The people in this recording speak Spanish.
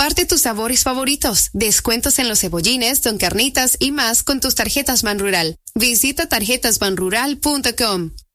Comparte tus sabores favoritos, descuentos en los cebollines, Don Carnitas y más con tus tarjetas Banrural. Visita tarjetasbanrural.com.